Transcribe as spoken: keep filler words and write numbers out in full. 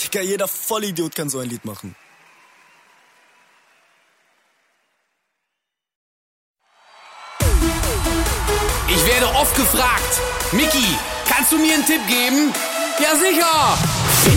Digga, jeder Vollidiot kann so ein Lied machen. Ich werde oft gefragt, Micky, kannst du mir einen Tipp geben? Ja sicher!